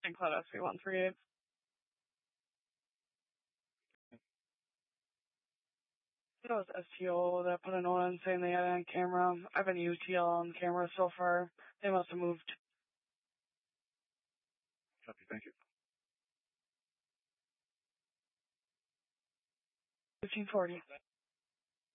St. Cloud SV138. That was STO that put a note on saying they had it on camera. I've been UTL on camera so far. They must have moved. Copy, thank you. 1540.